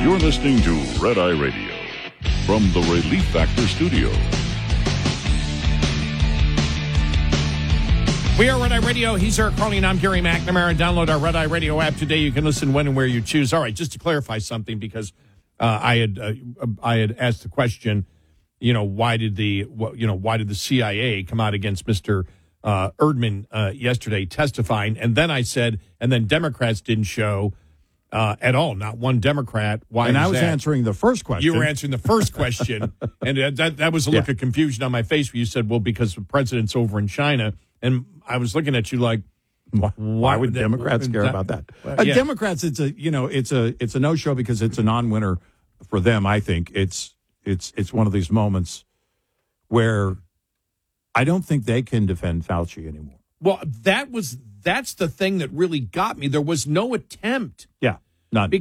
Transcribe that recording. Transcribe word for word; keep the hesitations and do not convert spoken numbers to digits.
You're listening to Red Eye Radio from the Relief Factor Studio. We are Red Eye Radio. He's Eric Carney, and I'm Gary McNamara. Download our Red Eye Radio app today. You can listen when and where you choose. All right, just to clarify something, because uh, I had uh, I had asked the question, you know, why did the you know why did the C I A come out against Mister Uh, Erdman uh, yesterday testifying, and then I said, and then Democrats didn't show uh, at all, not one Democrat. Why? And I was that? answering the first question. You were answering the first question, and uh, that that was a look Yeah. of confusion on my face where you said, well, because the president's over in China, and I was looking at you like, Why, why would that- Democrats care that- about that? Well, Uh, yeah. Democrats, it's a you know, it's a it's a no show because it's a non-winner for them. I think it's it's it's one of these moments where I don't think they can defend Fauci anymore. Well, that was that's the thing that really got me. There was no attempt. Yeah, none.